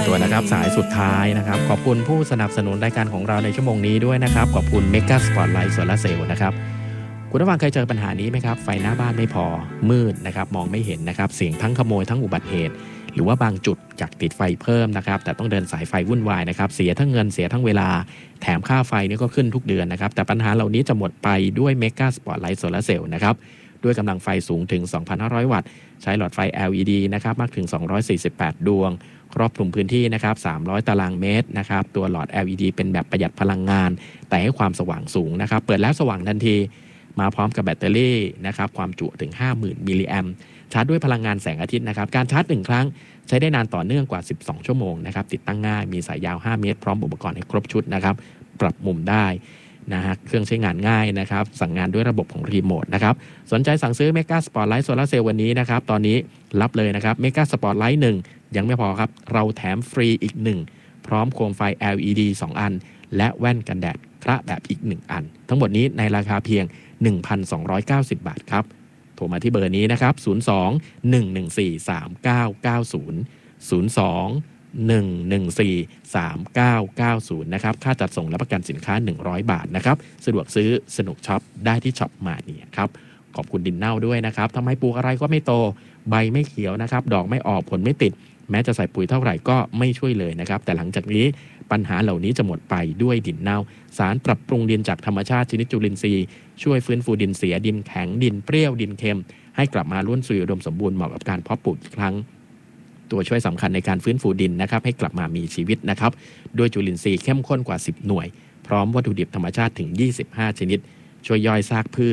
ตัวนะครับสายสุดท้ายนะครับขอบคุณผู้สนับสนุนรายการของเราในชั่วโมงนี้ด้วยนะครับขอบคุณ Mega Spotlight Solar Cell นะครับคุณผู้ฟังเคยเจอปัญหานี้ไหมครับไฟหน้าบ้านไม่พอมืดนะครับมองไม่เห็นนะครับเสี่ยงทั้งขโมยทั้งอุบัติเหตุหรือว่าบางจุดอยากติดไฟเพิ่มนะครับแต่ต้องเดินสายไฟวุ่นวายนะครับเสียทั้งเงินเสียทั้งเวลาแถมค่าไฟนี่ก็ขึ้นทุกเดือนนะครับแต่ปัญหาเหล่านี้จะหมดไปด้วย Mega Spotlight Solar Cell นะครับด้วยกำลังไฟสูงถึง 2,500 วัตต์ใช้หลอดไฟ LED นะครับมากถึง248ดวงครอบคลุมพื้นที่นะครับ300ตารางเมตรนะครับตัวหลอด LED เป็นแบบประหยัดพลังงานแต่ให้ความสว่างสูงนะครับเปิดแล้วสว่างทันทีมาพร้อมกับแบตเตอรี่นะครับความจุถึง 50,000 มิลลิแอมป์ชาร์จด้วยพลังงานแสงอาทิตย์นะครับการชาร์จ1ครั้งใช้ได้นานต่อเนื่องกว่า12ชั่วโมงนะครับติดตั้งง่ายมีสายยาว5เมตรพร้อมอุปกรณ์ให้ครบชุดนะครับปรับมุมได้นะฮะเครื่องใช้งานง่ายนะครับสั่งงานด้วยระบบของรีโมทนะครับสนใจสั่งซื้อ Mega Spotlight Solar Cell วันนี้นะครับตอนนี้รับเลยนะครับ Mega Spotlight 1ยังไม่พอครับเราแถมฟรีอีก1พร้อมโคมไฟ LED 2 อันและแว่นกันแดดพระแบบอีก1อันทั้งหมดนี้ในราคาเพียง 1,290 บาทครับโทรมาที่เบอร์นี้นะครับ02-114-3990 นะครับค่าจัดส่งและประกันสินค้า100 บาทนะครับสะดวกซื้อสนุกช็อปได้ที่ช็อปมาเนี่ยครับขอบคุณดินเน่าด้วยนะครับทำให้ปลูกอะไรก็ไม่โตใบไม่เขียวนะครับดอกไม่ออกผลไม่ติดแม้จะใส่ปุ๋ยเท่าไหร่ก็ไม่ช่วยเลยนะครับแต่หลังจากนี้ปัญหาเหล่านี้จะหมดไปด้วยดินเน่าสารปรับปรุงดินจากธรรมชาติชนิดจุลินทรีย์ช่วยฟื้นฟูดินเสียดินแข็งดินเปรี้ยวดินเค็มให้กลับมาล้วนสุยอุดมสมบูรณ์เหมาะกับการเพาะปลูกอีกครั้งตัวช่วยสำคัญในการฟื้นฟูดินนะครับให้กลับมามีชีวิตนะครับด้วยจุลินทรีย์เข้มข้นกว่า10หน่วยพร้อมวัตถุดิบธรรมชาติถึง25ชนิดช่วยย่อยซากพืช